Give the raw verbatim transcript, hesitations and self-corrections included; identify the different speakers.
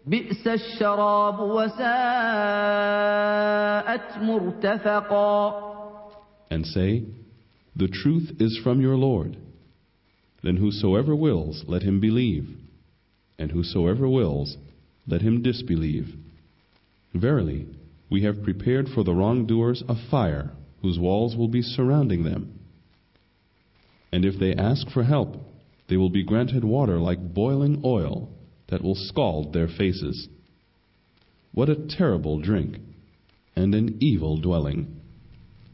Speaker 1: بئس الشراب وساءت مرتفقا.
Speaker 2: And say, the truth is from your Lord. Then whosoever wills, let him believe, and whosoever wills, let him disbelieve. Verily, we have prepared for the wrongdoers a fire, whose walls will be surrounding them. And if they ask for help, they will be granted water like boiling oil that will scald their faces. What a terrible drink, and an evil dwelling!